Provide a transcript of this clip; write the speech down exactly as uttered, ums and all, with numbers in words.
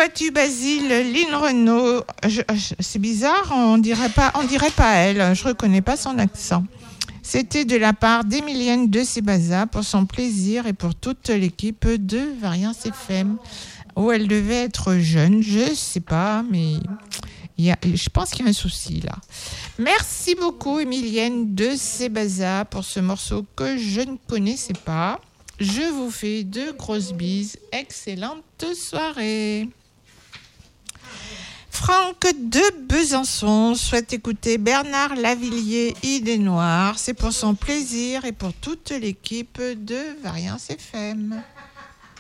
vois-tu, Basile, Lynn Renaud, je, je, c'est bizarre, on dirait pas, on dirait pas elle, je reconnais pas son accent. C'était de la part d'Emilienne de Sébaza pour son plaisir et pour toute l'équipe de Variance F M. Où elle devait être jeune, je sais pas, mais il y a, je pense qu'il y a un souci là. Merci beaucoup, Emilienne de Sébaza, pour ce morceau que je ne connaissais pas. Je vous fais de grosses bises. Excellente soirée. Franck de Besançon souhaite écouter Bernard Lavillier, Idée Noire. C'est pour son plaisir et pour toute l'équipe de Variance F M.